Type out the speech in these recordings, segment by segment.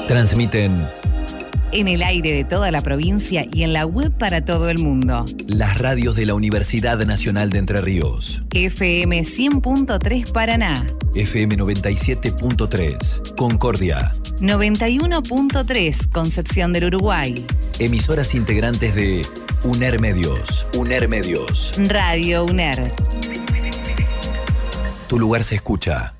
Transmiten en el aire de toda la provincia y en la web para todo el mundo. las radios de la Universidad Nacional de Entre Ríos. FM 100.3 Paraná. FM 97.3 Concordia. 91.3 Concepción del Uruguay. Emisoras integrantes de UNER Medios. UNER Medios. Radio UNER. Tu lugar se escucha.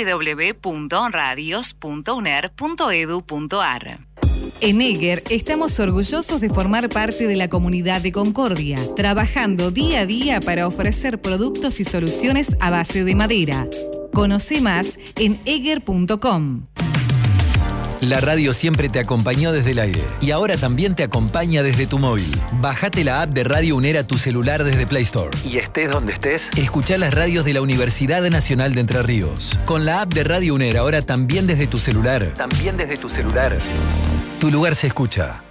www.radios.uner.edu.ar. En EGER estamos orgullosos de formar parte de la comunidad de Concordia, trabajando día a día para ofrecer productos y soluciones a base de madera. Conoce más en eger.com. La radio siempre te acompañó desde el aire y ahora también te acompaña desde tu móvil. Bájate la app de Radio UNER a tu celular desde Play Store. Y estés donde estés, escuchá las radios de la Universidad Nacional de Entre Ríos. Con la app de Radio UNER ahora también desde tu celular. Tu lugar se escucha.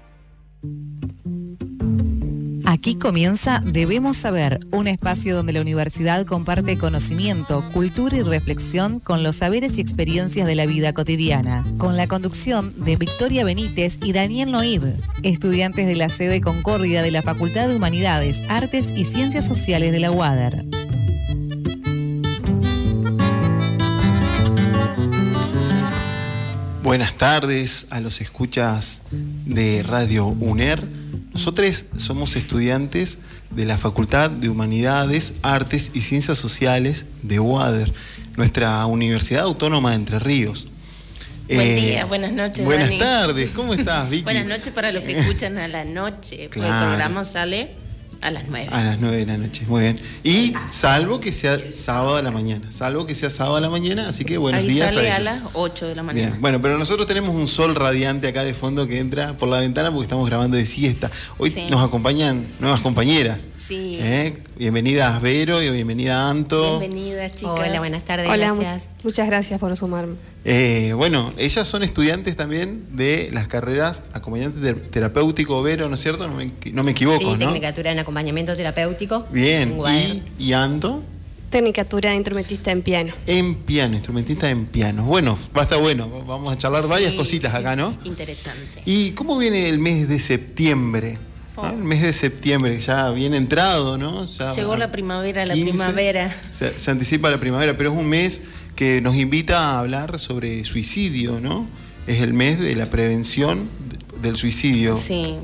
Aquí comienza Debemos Saber, un espacio donde la universidad comparte conocimiento, cultura y reflexión con los saberes y experiencias de la vida cotidiana. Con la conducción de Victoria Benítez y Daniel Noir, estudiantes de la sede Concordia de la Facultad de Humanidades, Artes y Ciencias Sociales de la UADER. Buenas tardes a los escuchas de Radio UNER. Nosotros somos estudiantes de la Facultad de Humanidades, Artes y Ciencias Sociales de UADER, nuestra Universidad Autónoma de Entre Ríos. Buen día, buenas noches, Buenas Dani. tardes, ¿cómo estás, Vicky? Buenas noches para los que escuchan a la noche, porque el programa sale a las 9. A las 9 de la noche, muy bien. Y salvo que sea sábado a la mañana, así que buenos ahí días sale a ellos. a las 8 de la mañana. Bien. Bueno, pero nosotros tenemos un sol radiante acá de fondo que entra por la ventana porque estamos grabando de siesta. Hoy Sí. nos acompañan nuevas compañeras. Sí. Bienvenidas Vero y bienvenida Anto. Bienvenidas, chicas. Hola, buenas tardes, Hola, gracias. muchas gracias por sumarme. Bueno, ellas son estudiantes también de las carreras acompañante terapéutico, Vero, ¿no es cierto? No me equivoco, Sí, ¿no? tecnicatura en acompañamiento terapéutico. Bien, en UADER. ¿Y Anto? Tecnicatura de instrumentista en piano. En piano, instrumentista en piano. Bueno, va a estar bueno, vamos a charlar varias Sí, cositas acá, ¿no? Interesante. ¿Y cómo viene el mes de septiembre? ¿No? El mes de septiembre, ya bien entrado, ¿no? Ya Llegó la primavera, 15, se anticipa la primavera, pero es un mes que nos invita a hablar sobre suicidio, ¿no? Es el mes de la prevención del suicidio. Sí.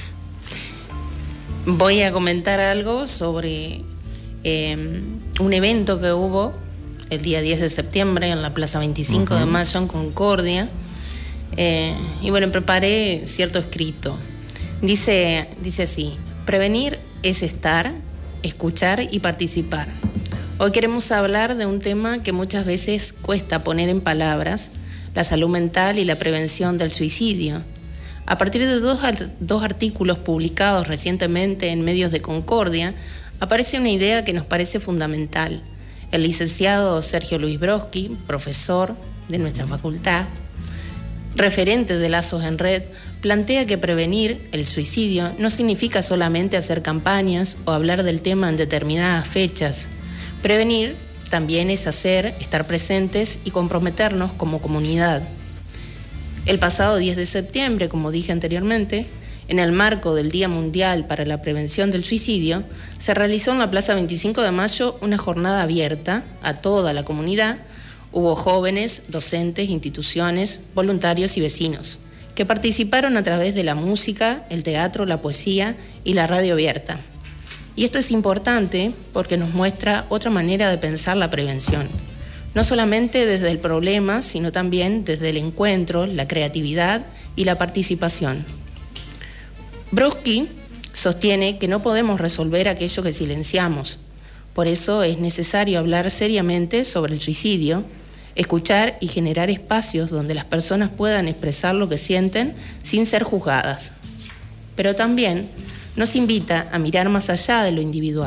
Voy a comentar algo sobre un evento que hubo el día 10 de septiembre en la Plaza 25 de Mayo en Concordia. Y bueno, preparé cierto escrito. Dice así: prevenir es estar, escuchar y participar. Hoy queremos hablar de un tema que muchas veces cuesta poner en palabras: la salud mental y la prevención del suicidio. A partir de dos artículos publicados recientemente en medios de Concordia, aparece una idea que nos parece fundamental. El licenciado Sergio Luis Broski, profesor de nuestra facultad, referente de Lazos en Red, plantea que prevenir el suicidio no significa solamente hacer campañas o hablar del tema en determinadas fechas. Prevenir también es estar presentes y comprometernos como comunidad. El pasado 10 de septiembre, como dije anteriormente, en el marco del Día Mundial para la Prevención del Suicidio, se realizó en la Plaza 25 de Mayo una jornada abierta a toda la comunidad. Hubo jóvenes, docentes, instituciones, voluntarios y vecinos que participaron a través de la música, el teatro, la poesía y la radio abierta. Y esto es importante porque nos muestra otra manera de pensar la prevención, no solamente desde el problema, sino también desde el encuentro, la creatividad y la participación. Broski sostiene que no podemos resolver aquello que silenciamos. Por eso es necesario hablar seriamente sobre el suicidio, escuchar y generar espacios donde las personas puedan expresar lo que sienten sin ser juzgadas. Pero también nos invita a mirar más allá de lo individual.